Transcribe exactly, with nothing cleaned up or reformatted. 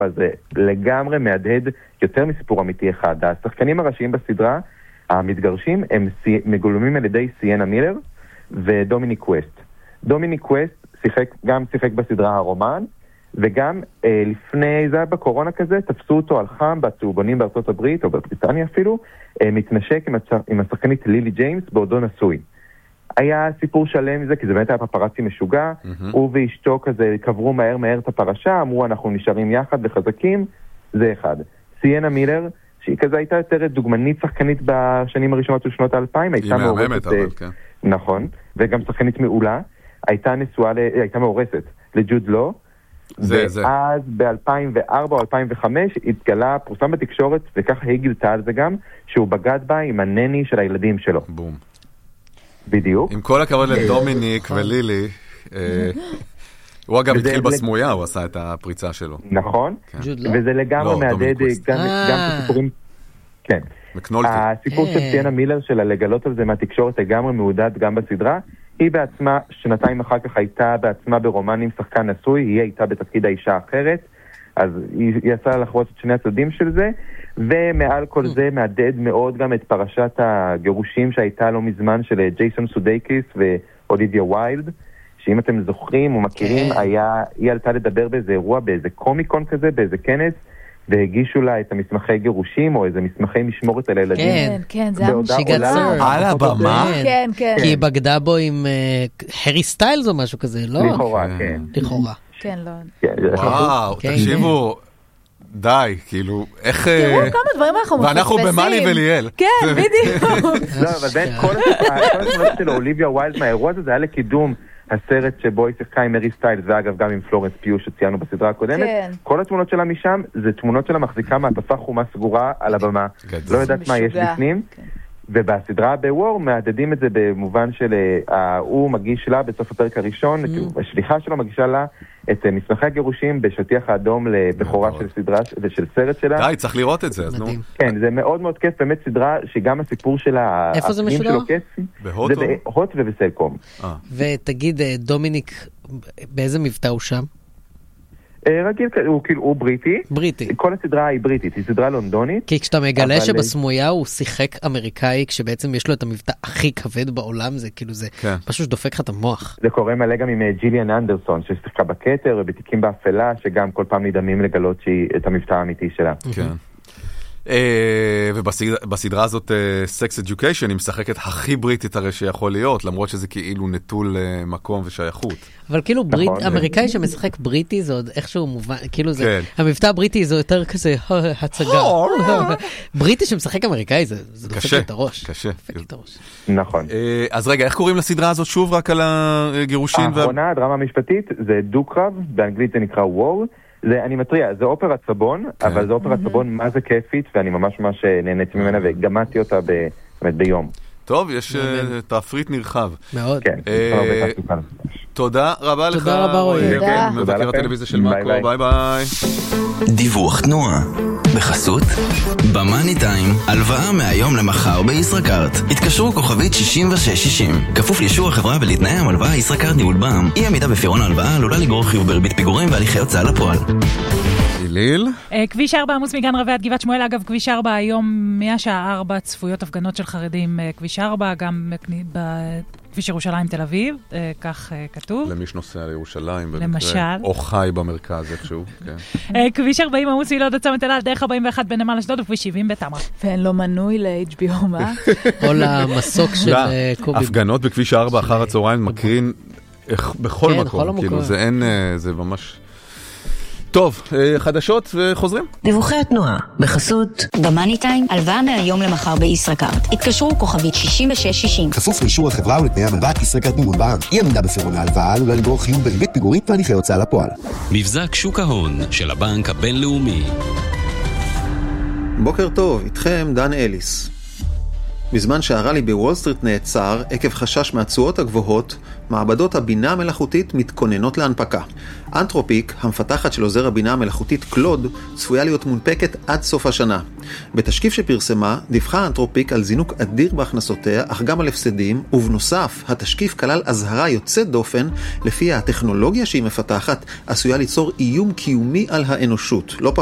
אז זה לגמרי מהדהד יותר מסיפור אמיתי אחד. השחקנים הראשיים בסדרה, המתגרשים, הם מגולמים על ידי סיינה מילר ודומיניק קווסט. דומיניק קווסט שיחק, גם שיחק בסדרה הרומן, וגם אה, לפני זה בקורונה כזה, תפסו אותו על חם בצהובונים בארצות הברית, או בבריטניה אפילו, אה, מתנשק עם, הצ... עם השחקנית לילי ג'יימס בעודו נשוי. היה סיפור שלם מזה, כי זה באמת היה פפרצי משוגע, mm-hmm. הוא ואשתו כזה קברו מהר מהר את הפרשה, אמרו אנחנו נשארים יחד וחזקים, זה אחד. סיינה מילר, שהיא כזה הייתה יותר דוגמנית שחקנית בשנים הראשונות של שנות האלפיים, היא מהממת, אבל כן. נכון, וגם שחקנית מעולה, הייתה נשואה, הייתה מאורסת לג'וד לו, זה, זה. ואז ב-אלפיים וארבע או אלפיים וחמש התגלה, פורסם בתקשורת, וככה היא גילתה על זה גם, שהוא בגד בה עם הנני של הילדים שלו. בום. בדיוק. עם כל הכבוד לדומיניק ולילי, הוא אגב התחיל בסמויה, הוא עשה את הפריצה שלו. נכון, וזה לגמרי מהדהד גם סיפורים, כן. הסיפור של סיינה מילר שלה לגלות על זה מהתקשורת לגמרי מעודד גם בסדרה, היא בעצמה, שנתיים אחר כך הייתה בעצמה ברומן עם שחקן נשוי, היא הייתה בתפקיד האישה האחרת, אז היא יצאה לחוות את שני הצדדים של זה, ומעל כל זה מהדהד מאוד גם את פרשת הגירושים שהייתה לא מזמן של ג'ייסון סודייקיס ואוליביה ויילד, שאם אתם זוכרים ומכירים, היה, היא עלתה לדבר באיזה אירוע, באיזה קומיקון כזה, באיזה כנס, והגישו לה את המסמכי גירושים, או איזה מסמכי משמורת על הילדים. כן, כן, זה היה שיגצר. על הבמה? כן, כן. כי היא בגדה בו עם הרי סטיילס או משהו כזה, לא? לכאורה, כן. לכאורה. כן, לא. וואו, תקשיבו, די, כאילו, איך... תראו כמה דברים אנחנו מפספסים. ואנחנו במאלי וליאל. כן, בדיוק. לא, אבל בין כל התמונות של אוליביה ויילד מהאירוע הזה, זה היה לקידום הסרט שבו היא שיחקה עם מרי סטיילס, ואגב גם עם פלורנס פיו שציינו בסדרה הקודמת, כן. כל התמונות שלה משם, זה תמונות שלה מחזיקה מעטפה חומה סגורה על הבמה. לא יודעת מה יש בפנים. כן. ובסדרה בוור מהדדים את זה במובן של הוא מגיש לה בסוף הפרק הראשון, השליחה שלו מגישה לה את מסמכי הגירושים בשטיח האדום לבכורה של סדרה, של סרט שלה. די, צריך לראות את זה, אז נו. כן, זה מאוד מאוד כיף, באמת סדרה שגם הסיפור של איפה זה משודר? זה בהוט ובסלקום. ותגיד, דומיניק, באיזה מבטא הוא שם? רגיל, הוא כאילו, הוא בריטי. בריטי. כל הסדרה היא בריטית, היא סדרה לונדונית. כי כשאתה מגלה שבסמויה הוא שיחק אמריקאי, כשבעצם יש לו את המבטא הכי כבד בעולם, זה כאילו זה משהו שדופק לך את המוח. זה קורה מלא גם עם ג'יליאן אנדרסון, ששיחקה בכתר ובתיקים באפלה, שגם כל פעם נדהמים לגלות את המבטא האמיתי שלה. כן. ובסדרה הזאת סקס אדיוקיישן היא משחקת הכי בריטית הרי שיכול להיות, למרות שזה כאילו נטול מקום ושייכות. אבל כאילו אמריקאי שמשחק בריטי זה עוד איכשהו מובן, כאילו זה, המבטא הבריטי זה יותר כזה הצגה. בריטי שמשחק אמריקאי זה דופק את הראש. קשה. נכון. אז רגע, איך קוראים לסדרה הזאת שוב רק על הגירושים? האחרונה, הדרמה המשפטית, זה דו-קרב, באנגלית זה נקרא וור. זה, אני מטריע, זה אופרת סבון, כן. אבל זה אופרת סבון מה זה כיפית, ואני ממש ממש נהניתי ממנה, וגמדתי אותה ב, באמת ביום. טוב, יש uh, תפריט נרחב. מאוד. כן. Uh, תודה רבה לך. תודה רבה רועי. כן, מבקר הטלוויזיה של מאקו, ביי ביי. דיווח תנועה. בחסות במאני טיים, הלוואה מהיום למחר בישראכרט. התקשרו כוכבית שישים ושש שישים. כפוף לאישור החברה ולתנאי המלוואה ישראכרט ניהול בע"מ. אי עמידה בפירעון ההלוואה עלולה לגרור חיוב בריבית פיגורים והליכי הוצאה לפועל. ליל. כביש ארבע עמוס מגן רבי עד גבעת שמואל. אגב, כביש ארבע היום מהשעה ארבע צפויות הפגנות של חרדים. כביש ארבע גם בכביש ירושלים תל אביב, כך כתוב. למי שנוסע לירושלים. למשל. או חי במרכז איכשהו. כביש ארבעים עמוס מלוד עד צומת אלעד, דרך ארבעים ואחת בנמל אשדוד וכביש שבעים בתמרה. ואין לו מנוי ל-אייץ' בי או מה? או למסוק של קובי. הפגנות בכביש ארבע אחר הצהריים מקרין בכל מקום. כאילו זה אין, זה ממש... טוב, חדשות וחוזרים. דיווחי התנועה, בחסות במאני טיים, הלוואה מהיום למחר בישראכרט. התקשרו כוכבית שישים ושש שישים. כפוף לאישור החברה ולתנאי המלוואה ישראכרט ניהול בע"מ. אי עמידה בפירעון ההלוואה עלולה לגרור חיוב בריבית פיגורים והליכי הוצאה לפועל. מבזק שוק ההון של הבנק הבינלאומי. בוקר טוב, איתכם דן אליס. בזמן שהרלי בוול סטריט נעצר עקב חשש מהתשואות הגבוהות, מעבדות הבינה המלאכותית מתכוננות להנפקה. אנתרופיק, המפתחת של עוזר הבינה המלאכותית קלוד, צפויה להיות מונפקת עד סוף השנה. בתשקיף שפרסמה, דיווחה אנתרופיק על זינוק אדיר בהכנסותיה, אך גם על הפסדים, ובנוסף, התשקיף כלל אזהרה יוצאת דופן, לפי הטכנולוגיה שהיא מפתחת, עשויה ליצור איום קיומי על האנושות. לא